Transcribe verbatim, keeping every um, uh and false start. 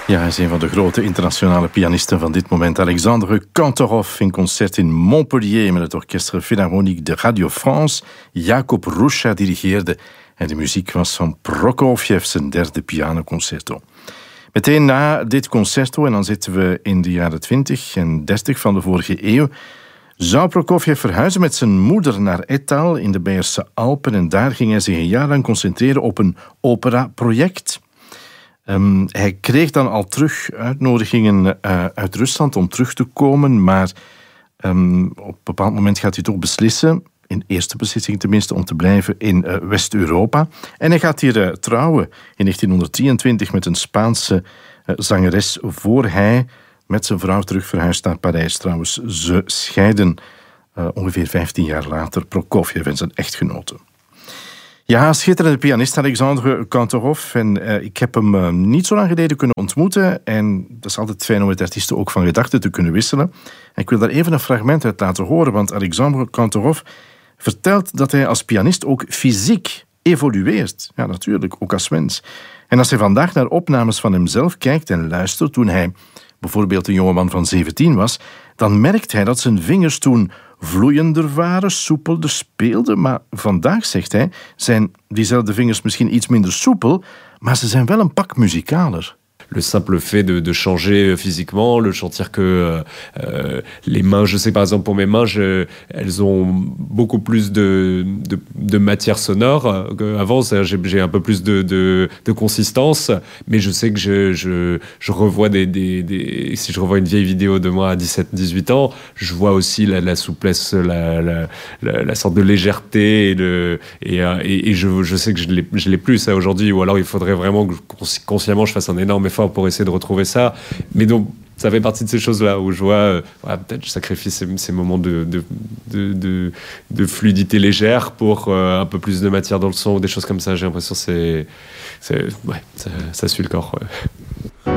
Ja, hij is een van de grote internationale pianisten van dit moment. Alexandre Kantorov in concert in Montpellier met het Orchestre Philharmonique de Radio France. Jacob Rucha dirigeerde en de muziek was van Prokofjev, zijn derde pianoconcerto. Meteen na dit concerto, en dan zitten we in de jaren twintig en dertig van de vorige eeuw, zou Prokofjev verhuizen met zijn moeder naar Ettal in de Beierse Alpen en daar ging hij zich een jaar lang concentreren op een operaproject. Um, hij kreeg dan al terug uitnodigingen uh, uit Rusland om terug te komen, maar um, op een bepaald moment gaat hij toch beslissen, in eerste beslissing tenminste, om te blijven in uh, West-Europa. En hij gaat hier uh, trouwen in negentien drieëntwintig met een Spaanse uh, zangeres, voor hij met zijn vrouw terug verhuist naar Parijs. Trouwens, ze scheiden uh, ongeveer vijftien jaar later, Prokofjev en zijn echtgenote. Ja, schitterende pianist Alexandre Kantorov. En uh, ik heb hem uh, niet zo lang geleden kunnen ontmoeten. En dat is altijd fijn om met artiesten ook van gedachten te kunnen wisselen. En ik wil daar even een fragment uit laten horen, want Alexandre Kantorov vertelt dat hij als pianist ook fysiek evolueert. Ja, natuurlijk, ook als mens. En als hij vandaag naar opnames van hemzelf kijkt en luistert, toen hij bijvoorbeeld een jongeman van zeventien was, dan merkt hij dat zijn vingers toen vloeiender waren, soepelder speelden. Maar vandaag, zegt hij, zijn diezelfde vingers misschien iets minder soepel, maar ze zijn wel een pak muzikaler. Le simple fait de, de changer physiquement, le sentir que euh, les mains, je sais par exemple pour mes mains, je, elles ont beaucoup plus de, de, de matière sonore qu'avant. J'ai, j'ai un peu plus de, de, de consistance, mais je sais que je, je, je revois des, des, des... Si je revois une vieille vidéo de moi à dix-sept dix-huit ans, je vois aussi la, la souplesse, la, la, la, la sorte de légèreté et, le, et, et, et je, je sais que je l'ai, je l'ai plus ça aujourd'hui, ou alors il faudrait vraiment que consciemment je fasse un énorme effort pour essayer de retrouver ça, mais donc ça fait partie de ces choses-là où je vois, euh, ouais, peut-être je sacrifie ces, ces moments de, de, de, de, de fluidité légère pour euh, un peu plus de matière dans le son ou des choses comme ça. J'ai l'impression que c'est, c'est, ouais, ça, ça suit le corps. Ouais.